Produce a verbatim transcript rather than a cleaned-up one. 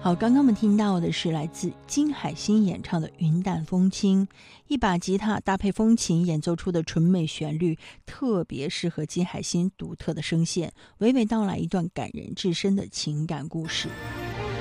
好，刚刚我们听到的是来自金海心演唱的《云淡风轻》，一把吉他搭配风琴演奏出的纯美旋律，特别适合金海心独特的声线，娓娓道来一段感人至深的情感故事。